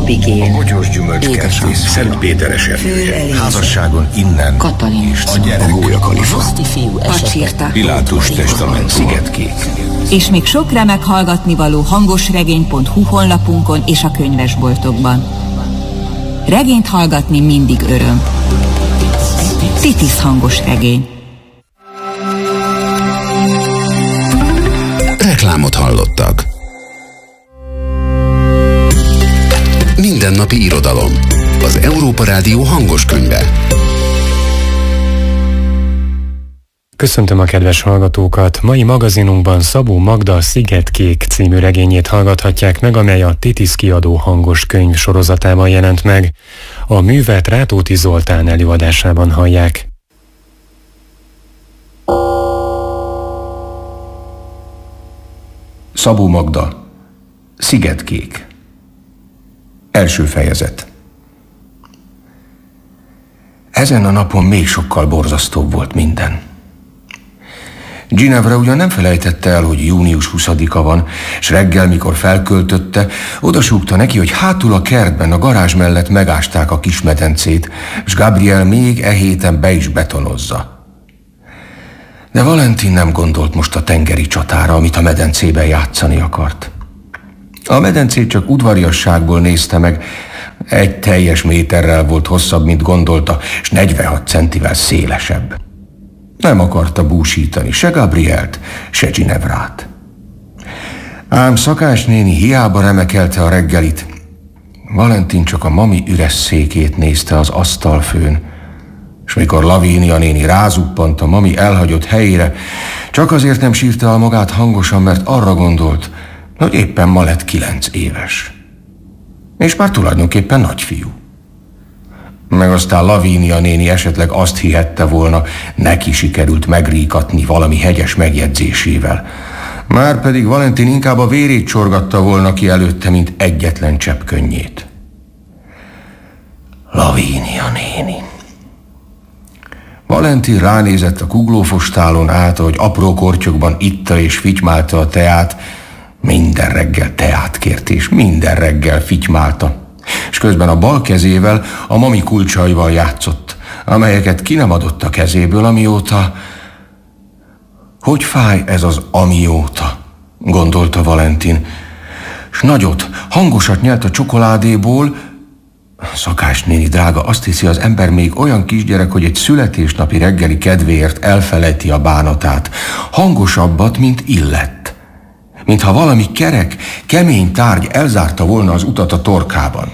Abigail, a bogyós gyümölcskertész, Szent Péteres Ernő, házasságon innen, Katalin, és a gyerek, a Gólya Kalifa, Roszti fiú esete, Pilátus testament, Szigetkék. És még sok remek hallgatnivaló hangosregény.hu honlapunkon és a könyvesboltokban. Regényt hallgatni mindig öröm. Titis hangos regény. Reklámot hallottak. Mindennapi irodalom. Az Európa Rádió hangos könyve. Köszöntöm a kedves hallgatókat! Mai magazinunkban Szabó Magda Szigetkék című regényét hallgathatják meg, amely a Titis kiadó hangos könyv sorozatában jelent meg. A művet Rátóti Zoltán előadásában hallják. Szabó Magda Szigetkék. Első fejezet. Ezen a napon még sokkal borzasztóbb volt minden. Ginevra ugyan nem felejtette el, hogy június 20-a van, s reggel, mikor felköltötte, odasúgta neki, hogy hátul a kertben, a garázs mellett megásták a kis medencét, s Gabriel még e héten be is betonozza. De Valentin nem gondolt most a tengeri csatára, amit a medencében játszani akart. A medencét csak udvariasságból nézte meg, 1 teljes méterrel volt hosszabb, mint gondolta, és 46 centivel szélesebb. Nem akarta búsítani se Gabrielt, se Ginevrát. Ám Szakás néni hiába remekelte a reggelit. Valentin csak a mami üres székét nézte az asztalfőn, és mikor Lavínia néni rázuppant a mami elhagyott helyére, csak azért nem sírta el magát hangosan, mert arra gondolt, hogy éppen ma lett 9 éves. És már tulajdonképpen nagyfiú. Meg aztán Lavínia néni esetleg azt hihette volna, neki sikerült megríkatni valami hegyes megjegyzésével. Márpedig Valentin inkább a vérét csorgatta volna ki előtte, mint egyetlen csepp könnyét. Lavínia néni. Valentin ránézett a kuglófostálon át, ahogy apró kortyokban itta és fitymálta a teát. Minden reggel teát kért, és minden reggel fitymálta. És közben a bal kezével a mami kulcsaival játszott, amelyeket ki nem adott a kezéből, amióta... Hogy fáj ez az amióta, gondolta Valentin, s nagyot, hangosat nyelt a csokoládéból. Szakás néni drága, azt hiszi az ember még olyan kisgyerek, hogy egy születésnapi reggeli kedvéért elfelejti a bánatát. Hangosabbat, mint illett. Mintha valami kerek, kemény tárgy elzárta volna az utat a torkában.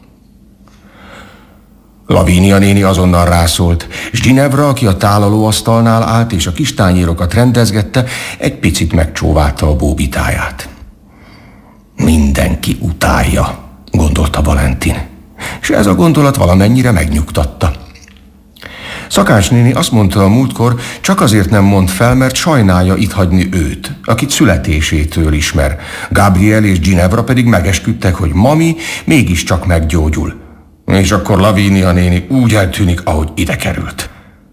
Lavínia néni azonnal rászólt, és Ginevra, aki a tálalóasztalnál állt és a kis tányérokat rendezgette, egy picit megcsóválta a bóbitáját. Mindenki utálja, gondolta Valentin, és ez a gondolat valamennyire megnyugtatta. Szakás néni azt mondta a múltkor, csak azért nem mond fel, mert sajnálja itt hagyni őt, akit születésétől ismer. Gabriel és Ginevra pedig megesküdtek, hogy mami mégiscsak meggyógyul. És akkor Lavínia néni úgy eltűnik, ahogy ide került.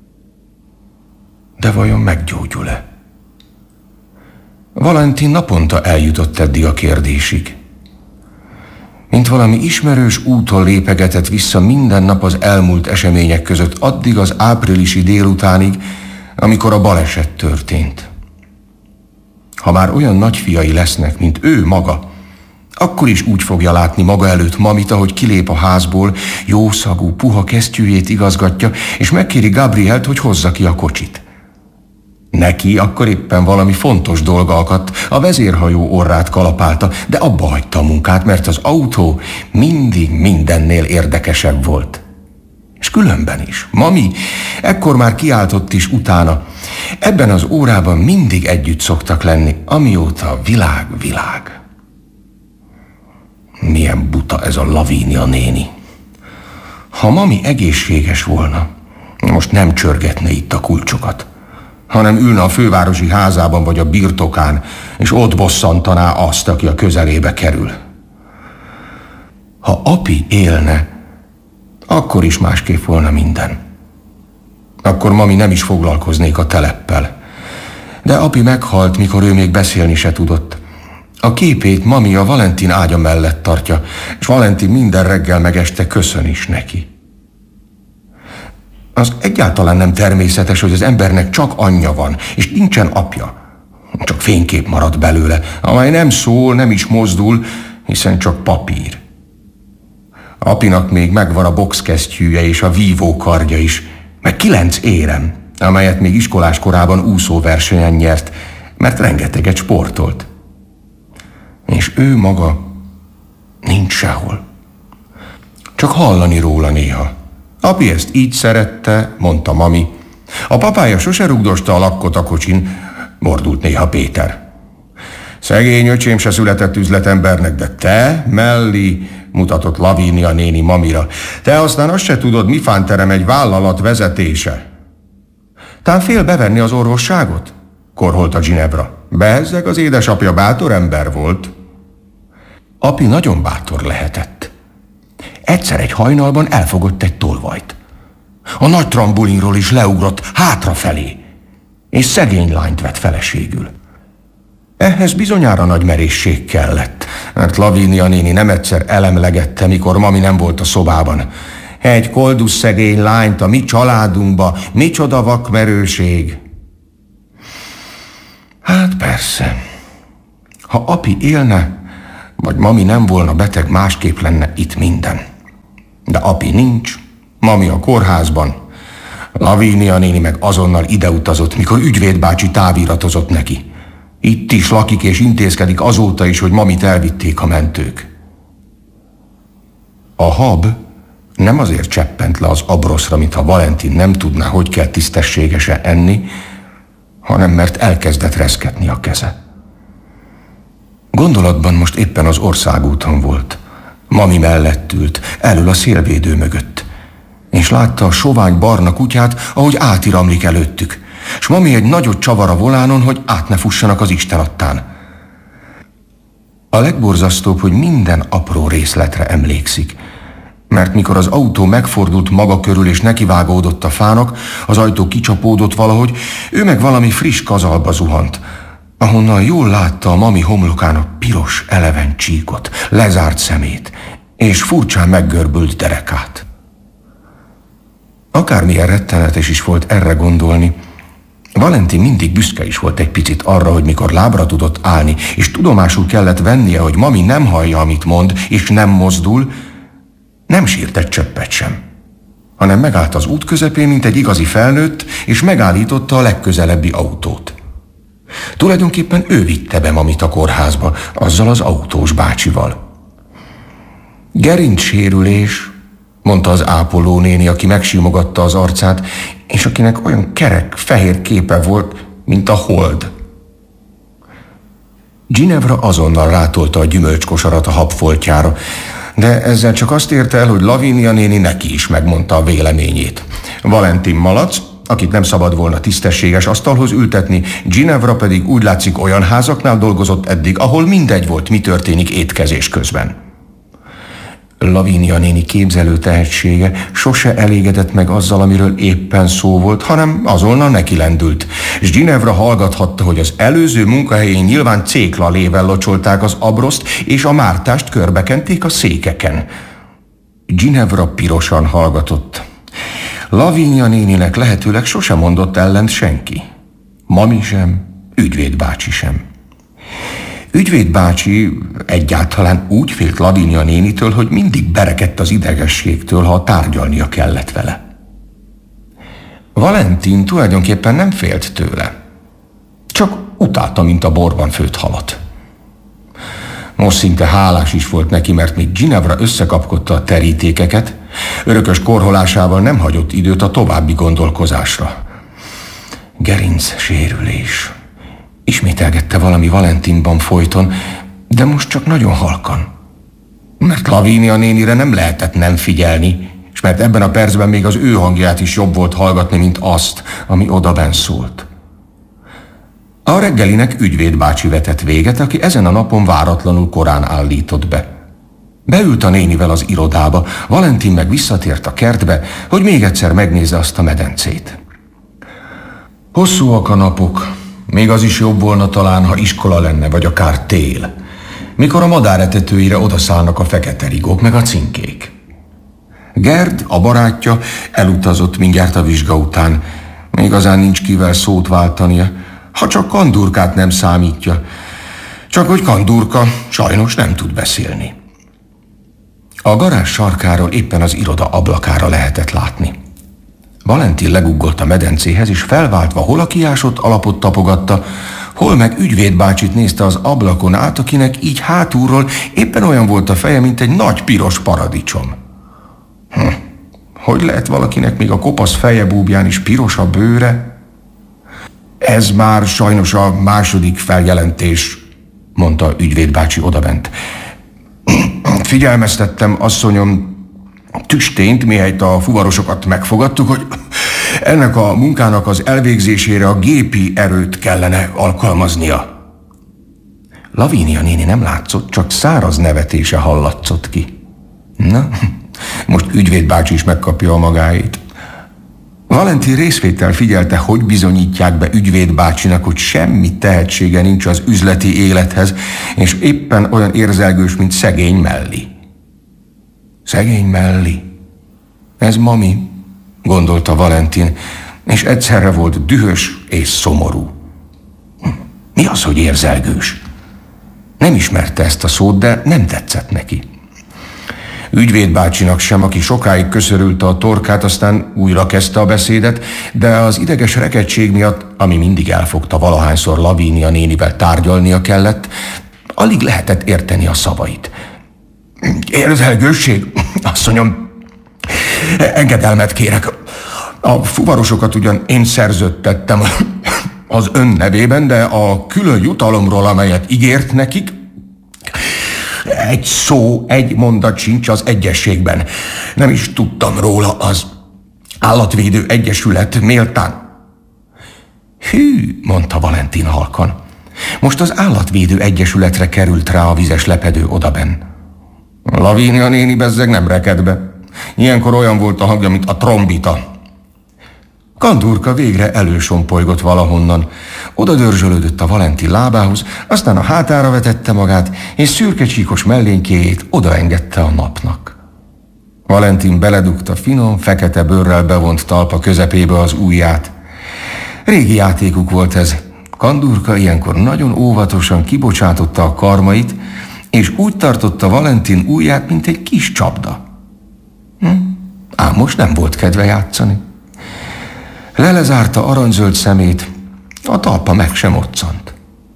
De vajon meggyógyul-e? Valentin naponta eljutott eddig a kérdésig. Mint valami ismerős úton lépegetett vissza minden nap az elmúlt események között, addig az áprilisi délutánig, amikor a baleset történt. Ha már olyan nagyfiai lesznek, mint ő maga, akkor is úgy fogja látni maga előtt mamit, ahogy kilép a házból, jószagú, puha kesztyűjét igazgatja, és megkéri Gabrielt, hogy hozza ki a kocsit. Neki akkor éppen valami fontos dolga akadt, a vezérhajó orrát kalapálta, de abba hagyta a munkát, mert az autó mindig mindennél érdekesebb volt. És különben is. Mami ekkor már kiáltott is utána. Ebben az órában mindig együtt szoktak lenni, amióta a világ. Milyen buta ez a Lavínia néni. Ha mami egészséges volna, most nem csörgetne itt a kulcsokat, hanem ülne a fővárosi házában vagy a birtokán, és ott bosszantaná azt, aki a közelébe kerül. Ha api élne, akkor is másképp volna minden. Akkor mami nem is foglalkoznék a teleppel. De api meghalt, mikor ő még beszélni se tudott. A képét mami a Valentin ágya mellett tartja, és Valentin minden reggel meg este köszön is neki. Az egyáltalán nem természetes, hogy az embernek csak anyja van, és nincsen apja. Csak fénykép marad belőle, amely nem szól, nem is mozdul, hiszen csak papír. Apinak még megvan a boxkesztyűje és a vívó kardja is, meg 9 érem, amelyet még iskolás korában úszóversenyen nyert, mert rengeteget sportolt. És ő maga nincs sehol. Csak hallani róla néha. Api ezt így szerette, mondta mami. A papája sose rugdosta a lakkot a kocsin, mordult néha Péter. Szegény öcsém se született üzletembernek, de te, Melli, mutatott Lavínia néni mamira. Te aztán azt se tudod, mi fánterem egy vállalat vezetése. Tán fél bevenni az orvosságot? Korholta Ginevra. Bezzeg, az édesapja bátor ember volt. Api nagyon bátor lehetett. Egyszer egy hajnalban elfogott egy tolvajt. A nagy trambulinról is leugrott hátrafelé, és szegény lányt vett feleségül. Ehhez bizonyára nagy merészség kellett, mert Lavínia néni nem egyszer elemlegette, mikor mami nem volt a szobában. Egy koldus szegény lányt a mi családunkba, micsoda vakmerőség. Hát persze, ha api élne, vagy mami nem volna beteg, másképp lenne itt minden. De api nincs, mami a kórházban. Lavínia néni meg azonnal ideutazott, mikor ügyvédbácsi táviratozott neki. Itt is lakik és intézkedik azóta is, hogy mamit elvitték a mentők. A hab nem azért cseppent le az abroszra, mintha Valentin nem tudná, hogy kell tisztességesen enni, hanem mert elkezdett reszketni a keze. Gondolatban most éppen az országúton volt. Mami mellett ült, elől a szélvédő mögött, és látta a sovány barna kutyát, ahogy átiramlik előttük, s mami egy nagyot csavar a volánon, hogy át ne fussanak az istenattán. A legborzasztóbb, hogy minden apró részletre emlékszik, mert mikor az autó megfordult maga körül és nekivágódott a fának, az ajtó kicsapódott valahogy, ő meg valami friss kazalba zuhant, ahonnan jól látta a mami homlokán a piros eleven csíkot, lezárt szemét és furcsán meggörbült derekát. Akármilyen rettenetes is volt erre gondolni, Valentin mindig büszke is volt egy picit arra, hogy mikor lábra tudott állni, és tudomásul kellett vennie, hogy mami nem hallja, amit mond, és nem mozdul, nem sírt egy csöppet sem, hanem megállt az út közepén, mint egy igazi felnőtt, és megállította a legközelebbi autót. Tulajdonképpen ő vitte be mamit a kórházba, azzal az autós bácsival. Gerincsérülés, mondta az ápolónéni, aki megsimogatta az arcát, és akinek olyan kerek, fehér képe volt, mint a hold. Ginevra azonnal rátolta a gyümölcskosarat a habfoltjára, de ezzel csak azt érte el, hogy Lavínia néni neki is megmondta a véleményét. Valentin malac, akit nem szabad volna tisztességes asztalhoz ültetni, Ginevra pedig úgy látszik olyan házaknál dolgozott eddig, ahol mindegy volt, mi történik étkezés közben. Lavínia néni képzelő tehetsége sose elégedett meg azzal, amiről éppen szó volt, hanem azonnal neki lendült, és Ginevra hallgathatta, hogy az előző munkahelyén nyilván céklalével locsolták az abroszt, és a mártást körbekenték a székeken. Ginevra pirosan hallgatott. Lavínia néninek lehetőleg sose mondott ellent senki. Mami sem, ügyvédbácsi sem. Ügyvédbácsi egyáltalán úgy félt Lavínia nénitől, hogy mindig berekedt az idegességtől, ha tárgyalnia kellett vele. Valentin tulajdonképpen nem félt tőle. Csak utálta, mint a borban főtt halat. Most szinte hálás is volt neki, mert még Ginevra összekapkodta a terítékeket, örökös korholásával nem hagyott időt a további gondolkozásra. Gerinc sérülés. Ismételgette valami Valentinban folyton, de most csak nagyon halkan. Mert Lavínia nénire nem lehetett nem figyelni, és mert ebben a percben még az ő hangját is jobb volt hallgatni, mint azt, ami odabenn szólt. A reggelinek ügyvédbácsi vetett véget, aki ezen a napon váratlanul korán állított be. Beült a nénivel az irodába, Valentin meg visszatért a kertbe, hogy még egyszer megnézze azt a medencét. Hosszúak a napok, még az is jobb volna talán, ha iskola lenne, vagy akár tél. mikor a madáretetőire odaszállnak a fekete rigók meg a cinkék. Gerd, a barátja, elutazott mindjárt a vizsga után. Igazán nincs kivel szót váltania, ha csak Kandurkát nem számítja. Csak hogy Kandurka sajnos nem tud beszélni. A garázs sarkáról éppen az iroda ablakára lehetett látni. Valentin leguggolt a medencéhez, és felváltva hol a kiásott alapot tapogatta, hol meg ügyvédbácsit nézte az ablakon át, akinek így hátulról éppen olyan volt a feje, mint egy nagy piros paradicsom. Hogy lehet valakinek még a kopasz fejebúbján is piros a bőre? Ez már sajnos a második feljelentés, mondta ügyvédbácsi odabent. Figyelmeztettem, asszonyom, Tüstént, mihelyt a fuvarosokat megfogadtuk, hogy ennek a munkának az elvégzésére a gépi erőt kellene alkalmaznia. Lavínia néni nem látszott, csak száraz nevetése hallatszott ki. Na, most ügyvédbácsi is megkapja a magáét. Valentin részvétel figyelte, hogy bizonyítják be ügyvédbácsinak, hogy semmi tehetsége nincs az üzleti élethez, és éppen olyan érzelgős, mint szegény Melli. Szegény Melli. Ez mami, gondolta Valentin, és egyszerre volt dühös és szomorú. Mi az, hogy érzelgős? Nem ismerte ezt a szót, de nem tetszett neki. Ügyvédbácsinak sem, aki sokáig köszörülte a torkát, aztán újra kezdte a beszédet, de az ideges rekedtség miatt, ami mindig elfogta valahányszor Lavínia nénivel tárgyalnia kellett, alig lehetett érteni a szavait. Érzelgősség, asszonyom, engedelmet kérek. A fuvarosokat ugyan én szerződtettem az ön nevében, de a külön jutalomról, amelyet ígért nekik, egy szó, egy mondat sincs az egyezségben. Nem is tudtam róla, az Állatvédő Egyesület méltán. Hű, mondta Valentin halkan. Most az Állatvédő Egyesületre került rá a vizes lepedő odabenn. Lavínia néni bezzeg nem reked be. Ilyenkor olyan volt a hangja, mint a trombita. Kandurka végre elősompolygott valahonnan. Oda dörzsölődött a Valentin lábához, aztán a hátára vetette magát, és szürke csíkos mellénykéjét odaengedte a napnak. Valentin beledugta finom, fekete bőrrel bevont talpa közepébe az ujját. Régi játékuk volt ez. Kandurka ilyenkor nagyon óvatosan kibocsátotta a karmait, és úgy tartotta Valentin ujját, mint egy kis csapda. Ám most nem volt kedve játszani. Lelezárta aranyzöld szemét, a talpa meg sem moccant.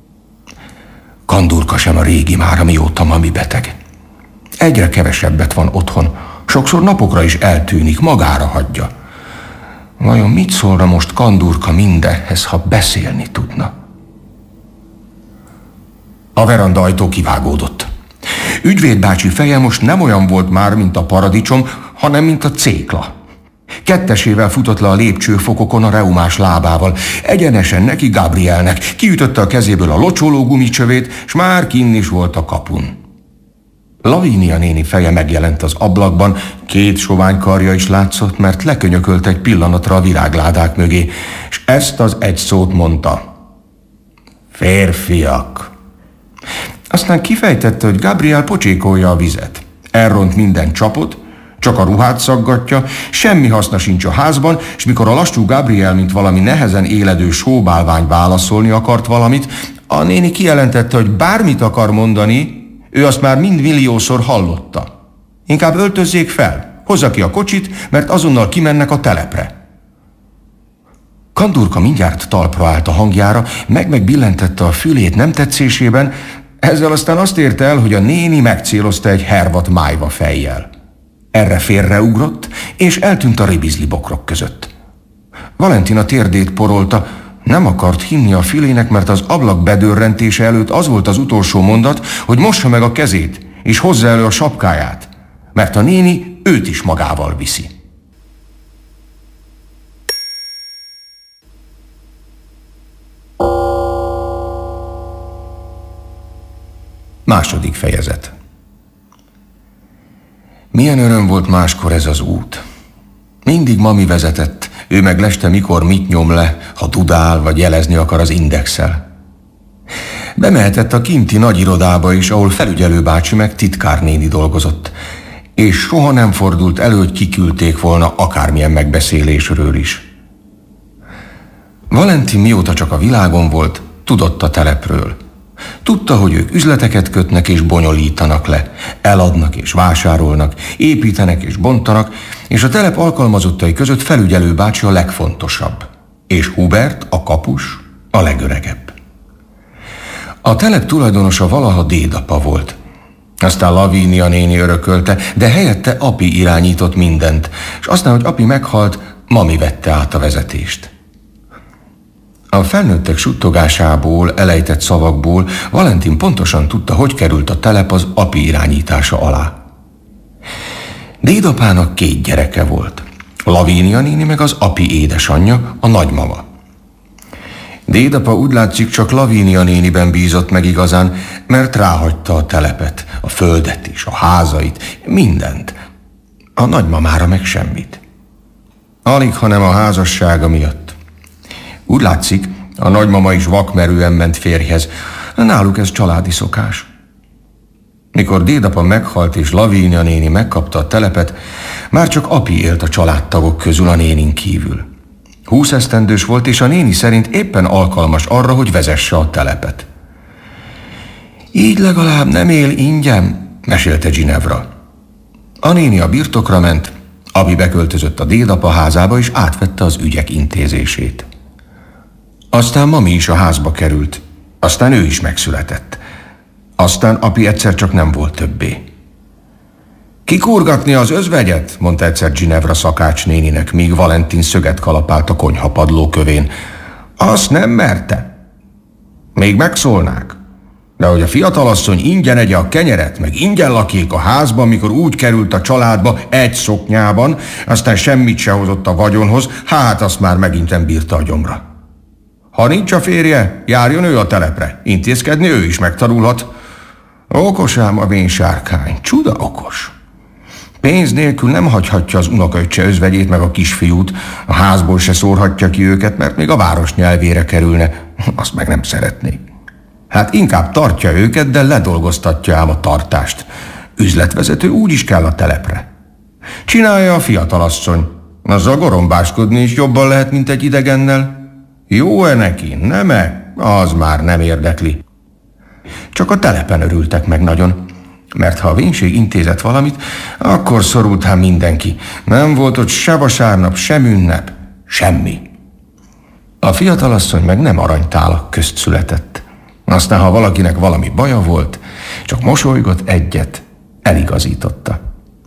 Kandurka sem a régi már, amióta mami beteg. Egyre kevesebbet van otthon, sokszor napokra is eltűnik, magára hagyja. Vajon mit szólna most Kandurka mindenhez, ha beszélni tudna? A veranda ajtó kivágódott. Ügyvédbácsi feje most nem olyan volt már, mint a paradicsom, hanem mint a cékla. Kettesével futott le a lépcsőfokokon a reumás lábával. Egyenesen neki Gabrielnek, kiütötte a kezéből a locsoló gumicsövét, s már kinn is volt a kapun. Lavínia néni feje megjelent az ablakban, két sovány karja is látszott, mert lekönyökölt egy pillanatra a virágládák mögé, és ezt az egy szót mondta. Férfiak. Aztán kifejtette, hogy Gabriel pocsékolja a vizet. Elront minden csapot, csak a ruhát szaggatja, semmi haszna sincs a házban, és mikor a lassú Gabriel, mint valami nehezen éledő sóbálvány válaszolni akart valamit, a néni kijelentette, hogy bármit akar mondani, ő azt már mind milliószor hallotta. Inkább öltözzék fel, hozza ki a kocsit, mert azonnal kimennek a telepre. Kandurka mindjárt talpra állt a hangjára, megbillentette a fülét nem tetszésében, ezzel aztán azt érte el, hogy a néni megcélozta egy hervat májva fejjel. Erre félreugrott, és eltűnt a ribizli bokrok között. Valentin a térdét porolta, nem akart hinni a fülének, mert az ablak bedörrentése előtt az volt az utolsó mondat, hogy mossa meg a kezét, és hozza elő a sapkáját, mert a néni őt is magával viszi. Második fejezet. Milyen öröm volt máskor ez az út. Mindig mami vezetett, ő meg leste mikor mit nyom le, ha dudál vagy jelezni akar az indexel. Bemehetett a kinti nagy irodába is, ahol felügyelőbácsi meg titkárnéni dolgozott. És soha nem fordult elő, hogy kiküldték volna akármilyen megbeszélésről is. Valentin mióta csak a világon volt, tudott a telepről. Tudta, hogy ők üzleteket kötnek és bonyolítanak le, eladnak és vásárolnak, építenek és bontanak, és a telep alkalmazottai között felügyelőbácsi a legfontosabb, és Hubert, a kapus, a legöregebb. A telep tulajdonosa valaha dédapa volt. Aztán Lavínia néni örökölte, de helyette api irányított mindent, és aztán, hogy api meghalt, mami vette át a vezetést. A felnőttek suttogásából, elejtett szavakból Valentin pontosan tudta, hogy került a telep az api irányítása alá. Dédapának 2 gyereke volt. Lavínia néni meg az api édesanyja, a nagymama. Dédapa úgy látszik csak Lavínia néniben bízott meg igazán, mert ráhagyta a telepet, a földet is, a házait, mindent. A nagymamára meg semmit. Alig, hanem a házassága miatt. Úgy látszik, a nagymama is vakmerően ment férjhez. Náluk ez családi szokás. Mikor dédapa meghalt és Lavínia néni megkapta a telepet, már csak api élt a családtagok közül a nénin kívül. 20 esztendős volt, és a néni szerint éppen alkalmas arra, hogy vezesse a telepet. Így legalább nem él ingyen, mesélte Ginevra. A néni a birtokra ment, api beköltözött a dédapa házába, és átvette az ügyek intézését. Aztán mami is a házba került, aztán ő is megszületett. Aztán api egyszer csak nem volt többé. Kikurgatni az özvegyet, mondta egyszer Ginevra szakács néninek, míg Valentin szöget kalapált a konyha padlókövén. Azt nem merte. Még megszólnák. De hogy a fiatalasszony ingyen egye a kenyeret, meg ingyen lakik a házban, mikor úgy került a családba egy szoknyában, aztán semmit se hozott a vagyonhoz, hát azt már megint nem bírta a gyomra. Ha nincs a férje, járjon ő a telepre. Intézkedni ő is megtanulhat. Okos ám a vén sárkány, csuda okos. Pénz nélkül nem hagyhatja az unokaöccse özvegyét meg a kisfiút, a házból se szórhatja ki őket, mert még a város nyelvére kerülne. Azt meg nem szeretné. Hát inkább tartja őket, de ledolgoztatja ám a tartást. Üzletvezető úgy is kell a telepre. Csinálja a fiatalasszony. Azzal gorombáskodni is jobban lehet, mint egy idegennel. Jó-e neki, nem-e? Az már nem érdekli. Csak a telepen örültek meg nagyon, mert ha a vénség intézett valamit, akkor szorult hát mindenki. Nem volt ott se vasárnap, sem ünnep, semmi. A fiatalasszony meg nem aranytálak közt született. Aztán, ha valakinek valami baja volt, csak mosolygott egyet, eligazította.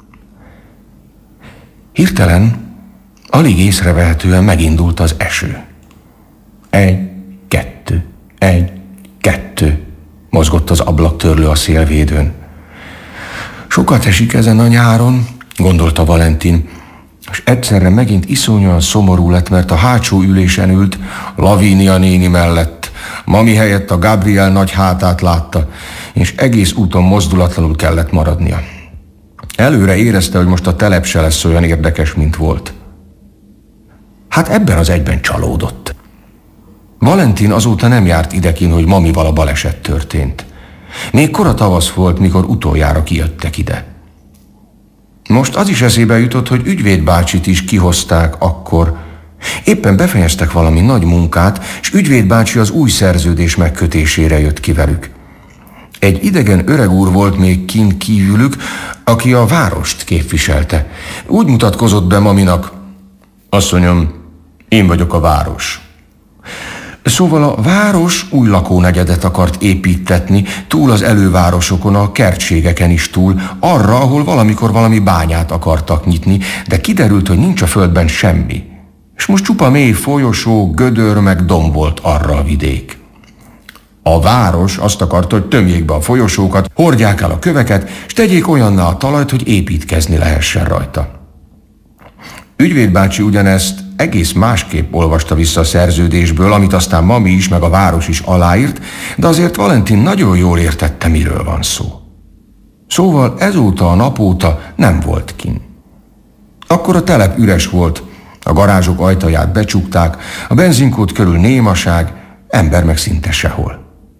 Hirtelen, alig észrevehetően megindult az eső. 1, 2, 1, 2, mozgott az ablaktörlő a szélvédőn. Sokat esik ezen a nyáron, gondolta Valentin, és egyszerre megint iszonyúan szomorú lett, mert a hátsó ülésen ült, Lavínia néni mellett, mami helyett a Gabriel nagy hátát látta, és egész úton mozdulatlanul kellett maradnia. Előre érezte, hogy most a telep se lesz olyan érdekes, mint volt. Hát ebben az egyben csalódott. Valentin azóta nem járt idekin, hogy mamival a baleset történt. Még kora tavasz volt, mikor utoljára kijöttek ide. Most az is eszébe jutott, hogy ügyvédbácsit is kihozták akkor. Éppen befejeztek valami nagy munkát, és ügyvédbácsi az új szerződés megkötésére jött ki velük. Egy idegen öreg úr volt még kint kívülük, aki a várost képviselte. Úgy mutatkozott be maminak: asszonyom, én vagyok a város. Szóval a város új lakónegyedet akart építetni, túl az elővárosokon, a kertségeken is túl, arra, ahol valamikor valami bányát akartak nyitni, de kiderült, hogy nincs a földben semmi. És most csupa mély folyosó, gödör meg domb volt arra a vidék. A város azt akarta, hogy tömjék be a folyosókat, hordják el a köveket, és tegyék olyanná a talajt, hogy építkezni lehessen rajta. Ügyvédbácsi ugyanezt egész másképp olvasta vissza a szerződésből, amit aztán mami is, meg a város is aláírt, de azért Valentin nagyon jól értette, miről van szó. Szóval ezóta a napóta nem volt kint. Akkor a telep üres volt, a garázsok ajtaját becsukták, a benzinkút körül némaság, ember meg szinte sehol.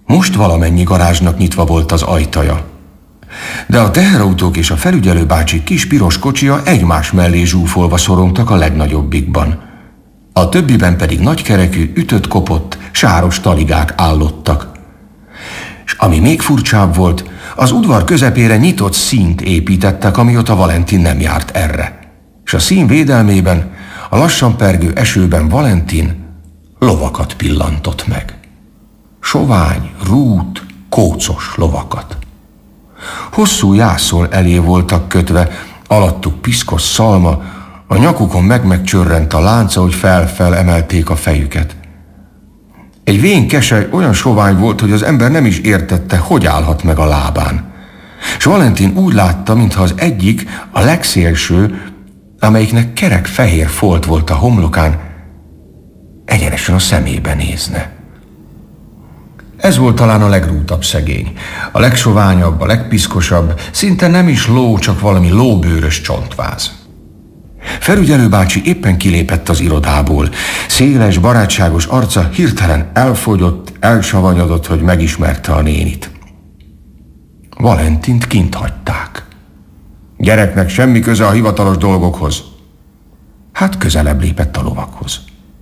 Most valamennyi garázsnak nyitva volt az ajtaja. De a teherautók és a felügyelő bácsi kis piros kocsia egymás mellé zsúfolva szorongtak a legnagyobbikban. A többiben pedig nagykerekű, ütött-kopott, sáros taligák állottak. És ami még furcsább volt, az udvar közepére nyitott színt építettek, amióta Valentin nem járt erre. És a szín védelmében, a lassan pergő esőben Valentin lovakat pillantott meg. Sovány, rút, kócos lovakat. Hosszú jászol elé voltak kötve, alattuk piszkos szalma, a nyakukon meg-megcsörrent a lánca, hogy fel-fel emelték a fejüket. Egy vén kesely olyan sovány volt, hogy az ember nem is értette, hogy állhat meg a lábán. És Valentin úgy látta, mintha az egyik, a legszélső, amelyiknek kerek fehér folt volt a homlokán, egyenesen a szemébe nézne. Ez volt talán a legrútabb szegény, a legsoványabb, a legpiszkosabb, szinte nem is ló, csak valami lóbőrös csontváz. Felügyelő bácsi éppen kilépett az irodából. Széles, barátságos arca hirtelen elfogyott, elsavanyodott, hogy megismerte a nénit. Valentint kint hagyták. Gyereknek semmi köze a hivatalos dolgokhoz. Hát közelebb lépett a lovakhoz.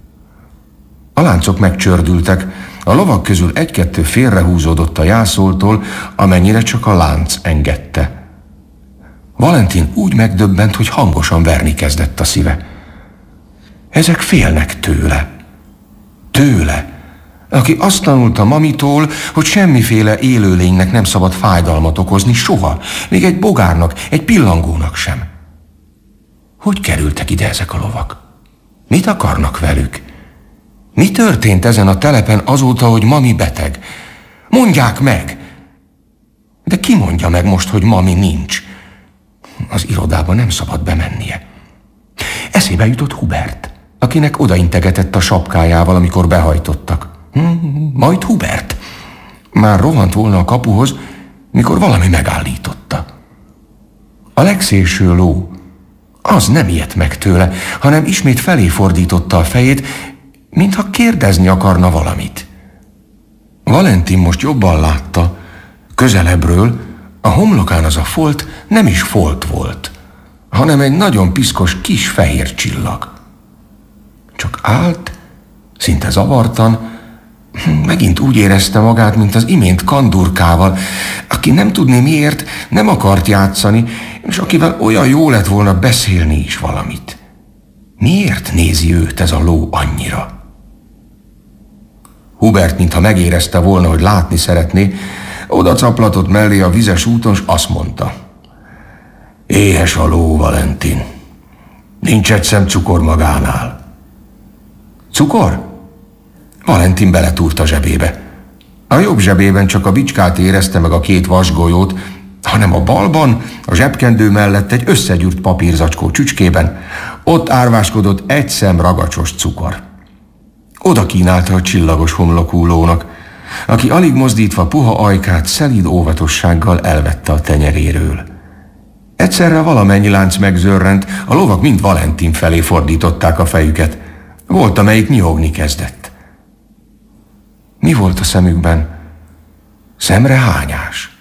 A láncok megcsördültek, a lovak közül egy-kettő félrehúzódott a jászoltól, amennyire csak a lánc engedte. Valentin úgy megdöbbent, hogy hangosan verni kezdett a szíve. Ezek félnek tőle. Tőle, aki azt tanulta mamitól, hogy semmiféle élőlénynek nem szabad fájdalmat okozni soha, még egy bogárnak, egy pillangónak sem. Hogy kerültek ide ezek a lovak? Mit akarnak velük? Mi történt ezen a telepen azóta, hogy mami beteg? Mondják meg! De ki mondja meg most, hogy mami nincs? Az irodába nem szabad bemennie. Eszébe jutott Hubert, akinek odaintegetett a sapkájával, amikor behajtottak. Majd Hubert. Már rohant volna a kapuhoz, mikor valami megállította. A legszélső ló, az nem ijedt meg tőle, hanem ismét felé fordította a fejét, mintha kérdezni akarna valamit. Valentin most jobban látta, közelebbről, a homlokán az a folt nem is folt volt, hanem egy nagyon piszkos kis fehér csillag. Csak állt, szinte zavartan, megint úgy érezte magát, mint az imént Kandurkával, aki nem tudné miért nem akart játszani, és akivel olyan jó lett volna beszélni is valamit. Miért nézi őt ez a ló annyira? Hubert, mintha megérezte volna, hogy látni szeretné, oda caplatott mellé a vizes úton, s azt mondta. Éhes a ló, Valentin. Nincs egy szem cukor magánál. Cukor? Valentin beletúrt a zsebébe. A jobb zsebében csak a bicskát érezte meg a 2 vasgolyót, hanem a balban, a zsebkendő mellett egy összegyűrt papírzacskó csücskében, ott árváskodott egy szem ragacsos cukor. Oda kínálta a csillagos homlokú lónak, aki alig mozdítva puha ajkát szelíd óvatossággal elvette a tenyeréről. Egyszerre valamennyi lánc megzörrent, a lovak mind Valentin felé fordították a fejüket. Volt, amelyik nyihogni kezdett. Mi volt a szemükben? Szemrehányás.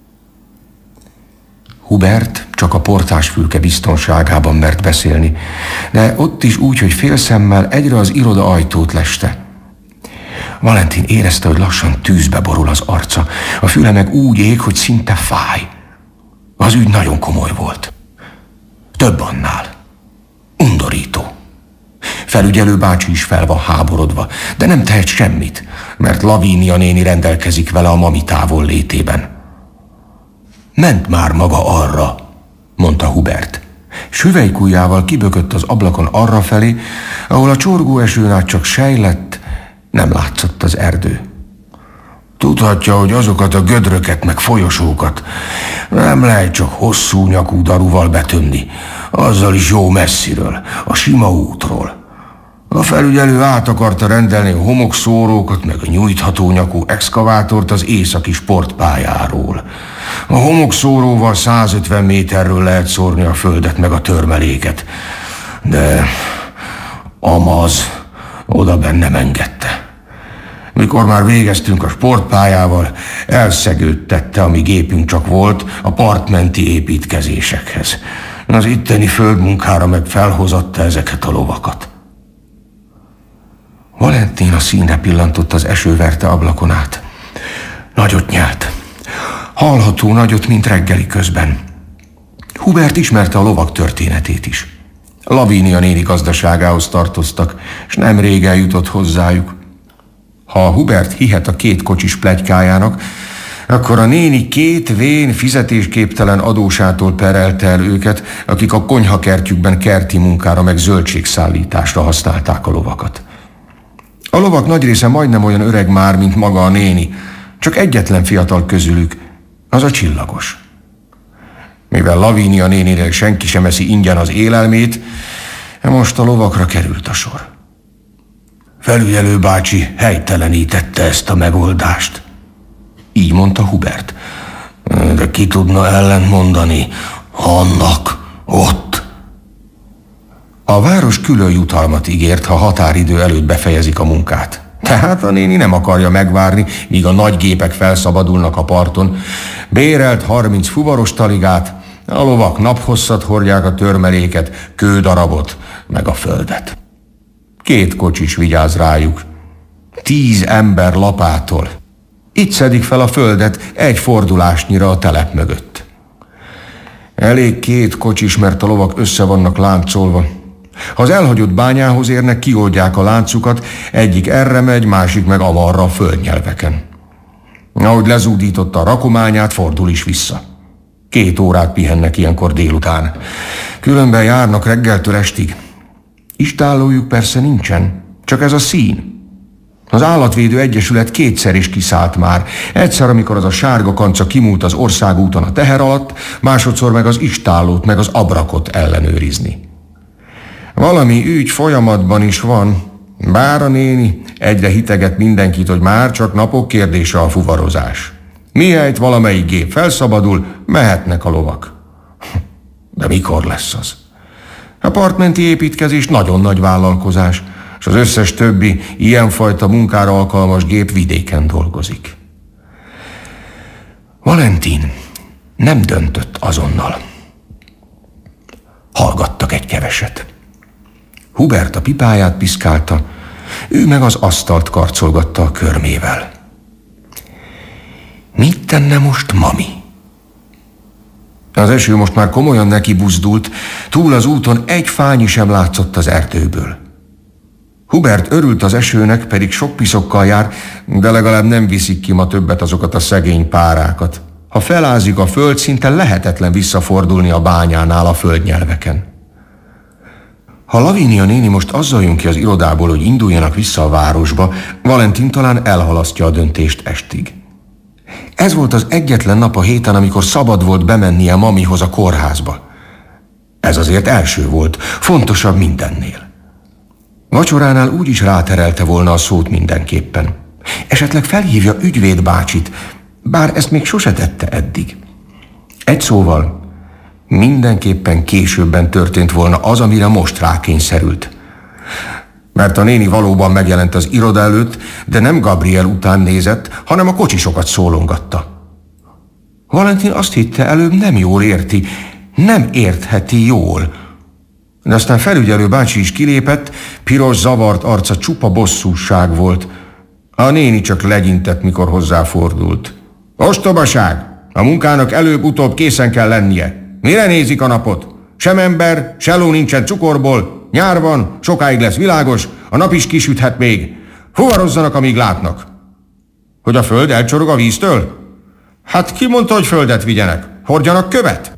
Hubert csak a portásfülke biztonságában mert beszélni, de ott is úgy, hogy félszemmel egyre az iroda ajtót leste. Valentin érezte, hogy lassan tűzbe borul az arca, a füle meg úgy ég, hogy szinte fáj. Az ügy nagyon komoly volt. Több annál. Undorító. Felügyelő bácsi is fel van háborodva, de nem tehet semmit, mert Lavínia néni rendelkezik vele a mami távol létében. Ment már maga arra, mondta Hubert. S hüvelykujjával kibökött az ablakon arrafelé, ahol a csorgó esőn át csak sejlett, nem látszott az erdő. Tudhatja, hogy azokat a gödröket meg folyosókat nem lehet csak hosszú nyakú daruval betömni, azzal is jó messziről, a sima útról. A felügyelő át akarta rendelni a homokszórókat meg a nyújtható nyakú exkavátort az északi sportpályáról. A homokszóróval 150 méterről lehet szórni a földet meg a törmeléket, de Amaz oda bennem engedte. Mikor már végeztünk a sportpályával, elszegődtette, ami gépünk csak volt, a partmenti építkezésekhez. Az itteni földmunkára meg felhozatta ezeket a lovakat. Valentin a színre pillantott, az eső verte ablakon át. Nagyot nyelt. Hallható nagyot, mint reggeli közben. Hubert ismerte a lovak történetét is. Lavínia néni gazdaságához tartoztak, és nemrég eljutott hozzájuk. Ha Hubert hihet a két kocsis pletykájának, akkor a néni két vén, fizetésképtelen adósától perelte el őket, akik a konyhakertjükben kerti munkára meg zöldségszállításra használták a lovakat. A lovak nagy része majdnem olyan öreg már, mint maga a néni, csak egyetlen fiatal közülük, az a Csillagos. Mivel Lavínia néninél senki sem eszi ingyen az élelmét, most a lovakra került a sor. Felügyelő bácsi helytelenítette ezt a megoldást. Így mondta Hubert. De ki tudna ellent mondani annak ott? A város külön jutalmat ígért, ha határidő előtt befejezik a munkát. Tehát a néni nem akarja megvárni, míg a nagy gépek felszabadulnak a parton. Bérelt 30 fuvaros taligát, a lovak naphosszat hordják a törmeléket, kődarabot, meg a földet. 2 kocsis vigyáz rájuk. 10 ember lapától. Itt szedik fel a földet egy fordulásnyira a telep mögött. Elég 2 kocsis, mert a lovak össze vannak láncolva. Ha az elhagyott bányához érnek, kioldják a láncukat, egyik erre megy, másik meg amarra a földnyelveken. Ahogy lezúdította a rakományát, fordul is vissza. 2 órát pihennek ilyenkor délután. Különben járnak reggeltől estig. Istállójuk persze nincsen, csak ez a szín. Az Állatvédő Egyesület 2-szer is kiszállt már. Egyszer, amikor az a sárga kanca kimúlt az országúton a teher alatt, másodszor meg az istállót, meg az abrakot ellenőrizni. Valami ügy folyamatban is van, bár a néni egyre hiteget mindenkit, hogy már csak napok kérdése a fuvarozás. Mihelyt valamelyik gép felszabadul, mehetnek a lovak. De mikor lesz az? A partmenti építkezés nagyon nagy vállalkozás, és az összes többi ilyenfajta munkára alkalmas gép vidéken dolgozik. Valentin nem döntött azonnal. Hallgattak egy keveset. Hubert a pipáját piszkálta, ő meg az asztalt karcolgatta a körmével. Mit tenne most mami? Az eső most már komolyan neki buzdult, túl az úton egy fányi sem látszott az erdőből. Hubert örült az esőnek, pedig sok piszokkal jár, de legalább nem viszik ki ma többet azokat a szegény párákat. Ha felázik a föld, szinte lehetetlen visszafordulni a bányánál a földnyelveken. Ha Lavínia néni most azzal jön ki az irodából, hogy induljanak vissza a városba, Valentin talán elhalasztja a döntést estig. Ez volt az egyetlen nap a héten, amikor szabad volt bemennie mamihoz a kórházba. Ez azért első volt, fontosabb mindennél. Vacsoránál úgyis ráterelte volna a szót mindenképpen. Esetleg felhívja ügyvéd bácsit, bár ezt még sose tette eddig. Egy szóval, mindenképpen későbben történt volna az, amire most rákényszerült. Mert a néni valóban megjelent az iroda előtt, de nem Gabriel után nézett, hanem a kocsisokat szólongatta. Valentin azt hitte, előbb nem jól érti, nem értheti jól. De aztán felügyelő bácsi is kilépett, piros, zavart arca csupa bosszúság volt. A néni csak legyintett, mikor hozzáfordult. Ostobaság! A munkának előbb-utóbb készen kell lennie. Mire nézik a napot? Sem ember, se ló nincsen cukorból, nyár van, sokáig lesz világos, a nap is kisüthet még. Fuvarozzanak, amíg látnak. Hogy a föld elcsorog a víztől? Hát ki mondta, hogy földet vigyenek? Hordjanak követ?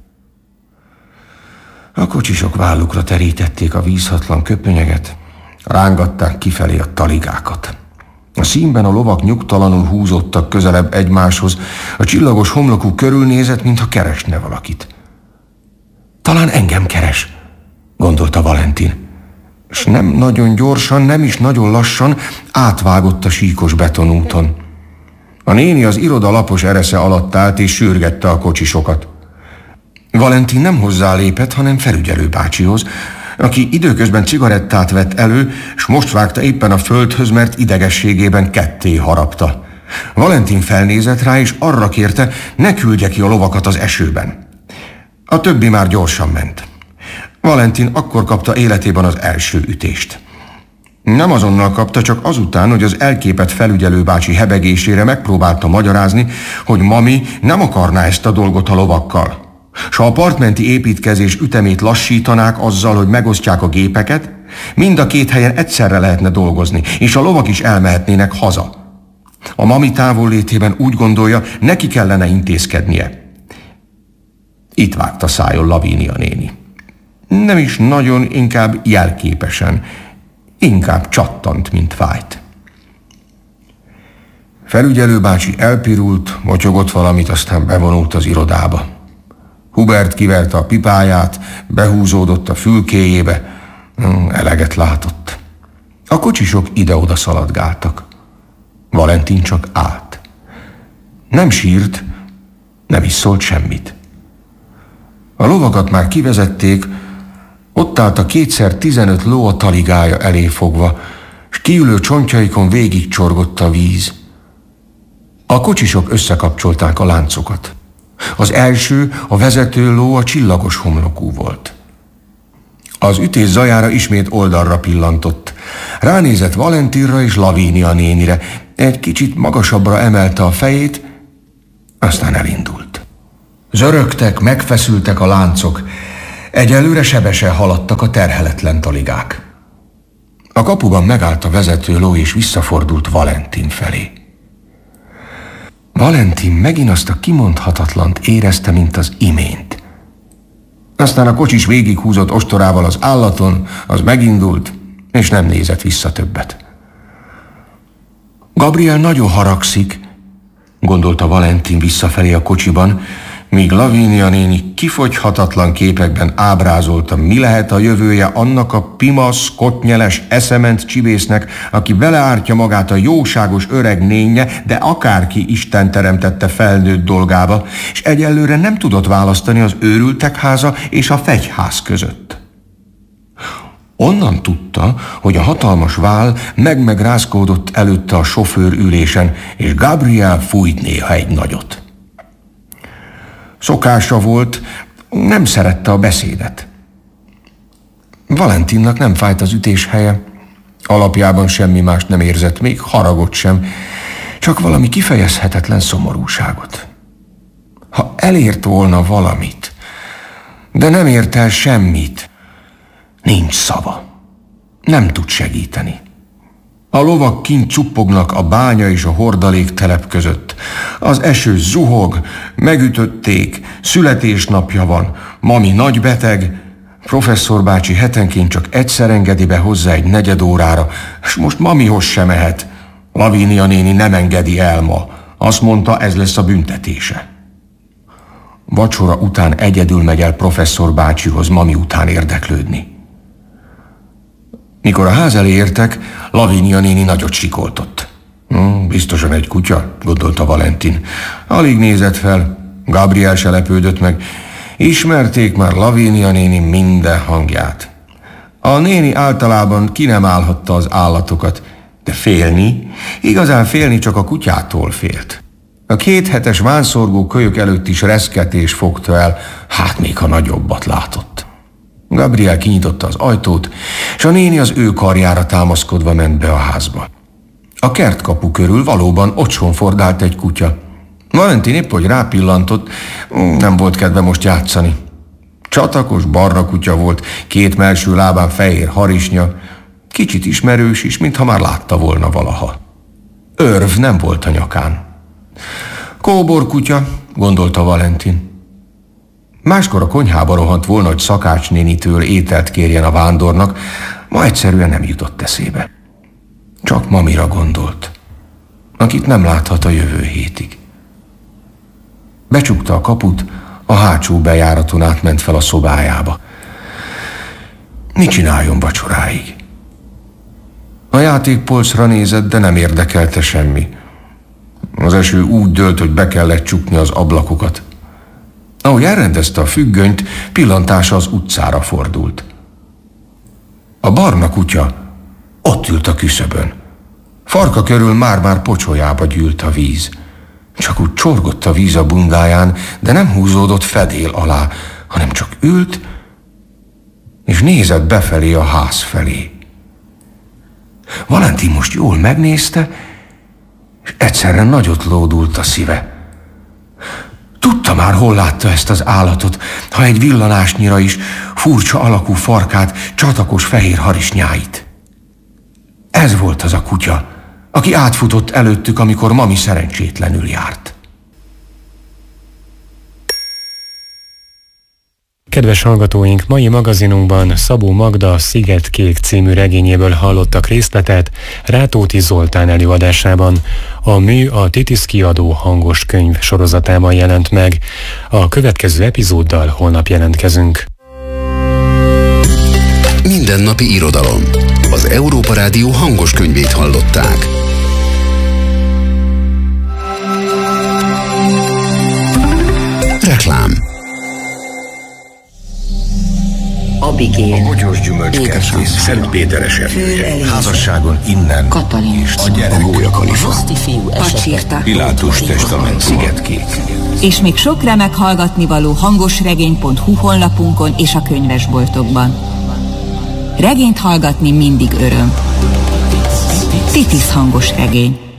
A kocsisok vállukra terítették a vízhatlan köpönyeget, rángatták kifelé a taligákat. A színben a lovak nyugtalanul húzódtak közelebb egymáshoz, a csillagos homlokú körülnézett, mintha keresne valakit. Talán engem keres, gondolta Valentin, és nem nagyon gyorsan, nem is nagyon lassan átvágott a síkos betonúton. A néni az iroda lapos eresze alatt állt és sürgette a kocsisokat. Valentin nem hozzálépett, hanem felügyelő bácsihoz, aki időközben cigarettát vett elő, és most vágta éppen a földhöz, mert idegességében ketté harapta. Valentin felnézett rá, és arra kérte, ne küldje ki a lovakat az esőben. A többi már gyorsan ment. Valentin akkor kapta életében az első ütést. Nem azonnal kapta, csak azután, hogy az elképett felügyelőbácsi hebegésére megpróbálta magyarázni, hogy Mami nem akarná ezt a dolgot a lovakkal. S ha a partmenti építkezés ütemét lassítanák azzal, hogy megosztják a gépeket, mind a két helyen egyszerre lehetne dolgozni, és a lovak is elmehetnének haza. A Mami távollétében úgy gondolja, neki kellene intézkednie. Itt vágta szájon Lavínia néni. Nem is nagyon, inkább jelképesen, inkább csattant, mint fájt. Felügyelőbácsi elpirult, motyogott valamit, aztán bevonult az irodába. Hubert kiverte a pipáját, behúzódott a fülkéjébe, eleget látott. A kocsisok ide-oda szaladgáltak. Valentin csak állt. Nem sírt, nem is szólt semmit. A lovakat már kivezették, ott állt a 2x15 ló a taligája elé fogva, s kiülő csontjaikon végig csorgott a víz. A kocsisok összekapcsolták a láncokat. Az első, a vezető ló a csillagos homlokú volt. Az ütés zajára ismét oldalra pillantott. Ránézett Valentinra és Lavínia nénire, egy kicsit magasabbra emelte a fejét, aztán elindult. Zörögtek, megfeszültek a láncok, egyelőre sebesen haladtak a terheletlen taligák. A kapuban megállt a vezető ló, és visszafordult Valentin felé. Valentin megint azt a kimondhatatlant érezte, mint az imént. Aztán a kocsis végighúzott ostorával az állaton, az megindult, és nem nézett vissza többet. Gabriel nagyon haragszik, gondolta Valentin visszafelé a kocsiban, míg Lavínia néni kifogyhatatlan képekben ábrázolta, mi lehet a jövője annak a pimasz, kottnyeles, eszement csibésznek, aki beleártja magát a jóságos öreg nénye, de akárki Isten teremtette felnőtt dolgába, és egyelőre nem tudott választani az őrültek háza és a fegyház között. Onnan tudta, hogy a hatalmas vál megrázkódott előtte a sofőr ülésen, és Gabriel fújt néha egy nagyot. Szokása volt, nem szerette a beszédet. Valentinnak nem fájt az ütés helye, alapjában semmi mást nem érzett, még haragot sem, csak valami kifejezhetetlen szomorúságot. Ha elért volna valamit, de nem ért el semmit, nincs szava, nem tud segíteni. A lovak kint csuppognak a bánya és a hordaléktelep között. Az eső zuhog, megütötték, születésnapja van, Mami nagybeteg, professzor bácsi hetenként csak egyszer engedi be hozzá egy negyed órára, és most Mamihoz sem mehet. Lavínia néni nem engedi el ma. Azt mondta, ez lesz a büntetése. Vacsora után egyedül megy el professzor bácsihoz Mami után érdeklődni. Mikor a ház elé értek, Lavínia néni nagyot sikoltott. Biztosan egy kutya, gondolta Valentin. Alig nézett fel, Gabriel se lepődött meg. Ismerték már Lavínia néni minden hangját. A néni általában ki nem állhatta az állatokat, de félni, igazán félni csak a kutyától félt. A 2 hetes vánszorgó kölyök előtt is reszketés fogta el, hát még ha nagyobbat látott. Gabriel kinyitotta az ajtót, és a néni az ő karjára támaszkodva ment be a házba. A kertkapu körül valóban ocsonfordált egy kutya. Valentin épp, hogy rápillantott, nem volt kedve most játszani. Csatakos barna kutya volt, 2 mellső lábán fehér harisnya, kicsit ismerős is, mintha már látta volna valaha. Örv nem volt a nyakán. Kóbor kutya, gondolta Valentin. Máskor a konyhába rohant volna, hogy Szakács nénitől ételt kérjen a vándornak, ma egyszerűen nem jutott eszébe. Csak Mamira gondolt, akit nem láthat a jövő hétig. Becsukta a kaput, a hátsó bejáraton átment fel a szobájába. Mit csináljon vacsoráig? A játékpolcra nézett, de nem érdekelte semmi. Az eső úgy dőlt, hogy be kellett csukni az ablakokat. Ahogy elrendezte a függönyt, pillantása az utcára fordult. A barna kutya ott ült a küszöbön. Farka körül már-már pocsolyába gyűlt a víz. Csak úgy csorgott a víz a bungáján, de nem húzódott fedél alá, hanem csak ült, és nézett befelé a ház felé. Valentin most jól megnézte, és egyszerre nagyot lódult a szíve. Tudta már, hol látta ezt az állatot, ha egy villanásnyira is furcsa alakú farkát, csatakos fehér harisnyáit. Ez volt az a kutya, aki átfutott előttük, amikor mami szerencsétlenül járt. Kedves hallgatóink, mai magazinunkban Szabó Magda Szigetkék című regényéből hallottak részletet Rátóti Zoltán előadásában. A mű a Titisz kiadó hangos könyv sorozatában jelent meg. A következő epizóddal holnap jelentkezünk. Mindennapi irodalom. Az Európa Rádió hangos könyvét hallották. Reklám. Abigail, a bogyós gyümölcskertész, Szent Péteres erdője, házasságon innen, Katalin, és a gyerek, a Gólyakalifa, Pacsirta, Pilátus testament, Szigetkék. és még sok remek hallgatnivaló hangosregény.hu honlapunkon és a könyvesboltokban. Regényt hallgatni mindig öröm. Titisz hangos regény.